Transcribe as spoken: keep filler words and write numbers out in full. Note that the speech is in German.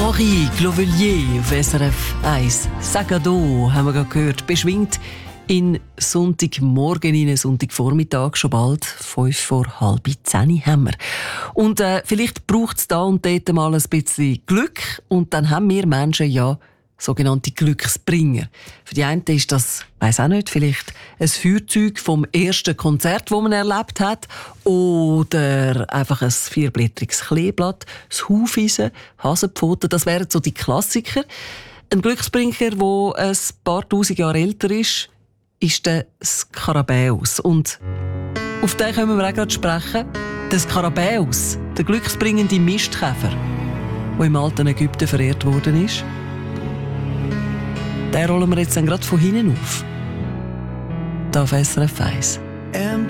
Henri Clovelier auf S R F eins. Sagado haben wir gerade gehört. Beschwingt in Sonntagmorgen, in Sonntagvormittag, schon bald fünf vor halb zehn haben wir. Und äh, vielleicht braucht es da und dort mal ein bisschen Glück. Und dann haben wir Menschen ja sogenannte Glücksbringer. Für die einen ist das, weiss auch nicht, vielleicht ein Feuerzeug vom ersten Konzert, das man erlebt hat, oder einfach ein vierblättriges Kleeblatt, das Hufeisen, Hasenpfoten, das wären so die Klassiker. Ein Glücksbringer, der ein paar tausend Jahre älter ist, ist der Skarabäus. Und auf den können wir auch gerade sprechen. Der Skarabäus, der glücksbringende Mistkäfer, der im alten Ägypten verehrt worden ist. Den rollen wir jetzt dann gerade von hinten auf. Da auf S R F eins. And